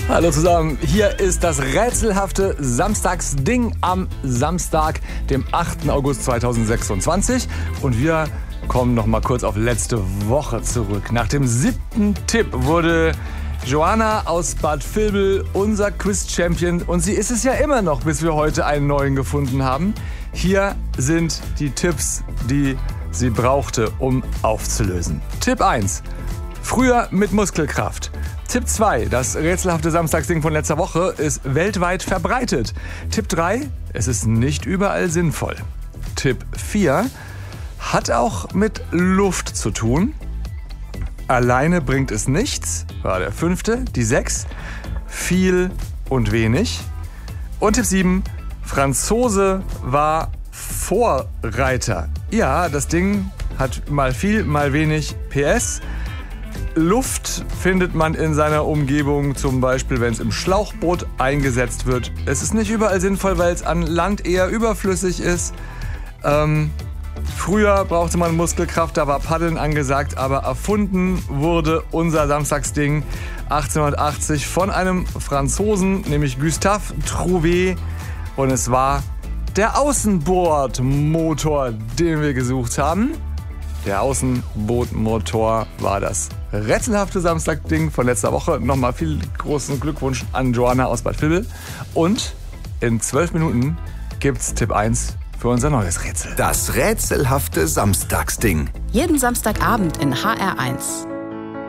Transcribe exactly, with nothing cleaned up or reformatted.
Hallo zusammen, hier ist das rätselhafte Samstagsding am Samstag, dem achten August zweitausendsechsundzwanzig. Und wir kommen noch mal kurz auf letzte Woche zurück. Nach dem siebten Tipp wurde Joanna aus Bad Vilbel unser Quiz-Champion. Und sie ist es ja immer noch, bis wir heute einen neuen gefunden haben. Hier sind die Tipps, die sie brauchte, um aufzulösen. Tipp eins. Früher mit Muskelkraft. Tipp zwei. Das rätselhafte Samstagsding von letzter Woche ist weltweit verbreitet. Tipp drei. Es ist nicht überall sinnvoll. Tipp vier. Hat auch mit Luft zu tun. Alleine bringt es nichts. War der fünfte. Die sechs. Viel und wenig. Und Tipp sieben. Franzose war Vorreiter. Ja, das Ding hat mal viel, mal wenig. P S. Luft findet man in seiner Umgebung, zum Beispiel wenn es im Schlauchboot eingesetzt wird. Es ist nicht überall sinnvoll, weil es an Land eher überflüssig ist. Ähm, früher brauchte man Muskelkraft, da war Paddeln angesagt, aber erfunden wurde unser Samstagsding achtzehnhundertachtzig von einem Franzosen, nämlich Gustave Trouvé. Und es war der Außenbordmotor, den wir gesucht haben. Der Außenbootmotor war das rätselhafte Samstagding von letzter Woche. Nochmal viel großen Glückwunsch an Joanna aus Bad Vilbel. Und in zwölf Minuten gibt's Tipp eins für unser neues Rätsel. Das rätselhafte Samstagsding. Jeden Samstagabend in H R eins.